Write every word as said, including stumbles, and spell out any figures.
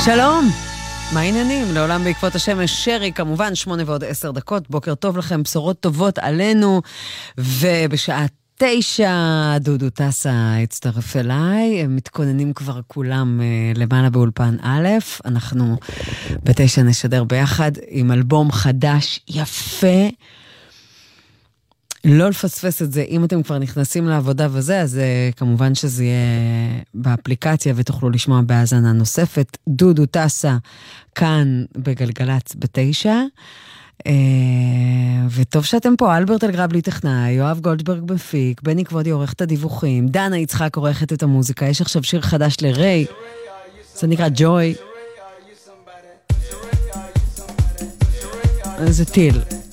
שלום, מה העניינים? לעולם בעקבות השמש, שרי, כמובן, שמונה ועוד עשר דקות, בוקר טוב לכם, בשורות טובות עלינו, ובשעה תשע, דודו טסה הצטרף אליי, הם מתכוננים כבר כולם למעלה באולפן א', אנחנו בתשע נשדר ביחד עם אלבום חדש, יפה, לא לפספס את זה, אם אתם כבר נכנסים לעבודה וזה, אז כמובן שזה יהיה באפליקציה ותוכלו לשמוע בהאזנה נוספת. דודו טסה כאן בגלגלץ בתשע, וטוב שאתם פה, אלברט אלגרבלי טכנאי, יואב גולדברג מפיק, בני כבודי עורך את הדיווחים, דנה יצחק עורכת את המוזיקה, יש עכשיו שיר חדש לריי, זה נקרא ג'וי, זה טיל.